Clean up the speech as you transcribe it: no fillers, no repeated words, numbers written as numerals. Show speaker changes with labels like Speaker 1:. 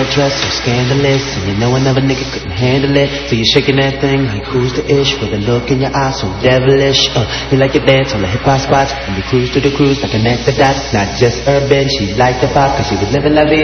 Speaker 1: your dress so scandalous, and you know another nigga couldn't handle it. So you're shaking that thing like who's the ish, with a look in your eyes so devilish. You like to dance on the hip hop spots, and you cruise to the cruise like an exodus. Not just urban, she liked the pop, cause she was living la vida.